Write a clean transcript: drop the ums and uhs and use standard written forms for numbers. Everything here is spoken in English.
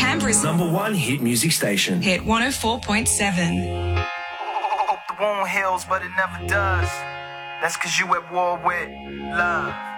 Canberra's #1 hit music station. Hit 104.7. Hope the wound heals, but it never does. That's 'cause you at war with love.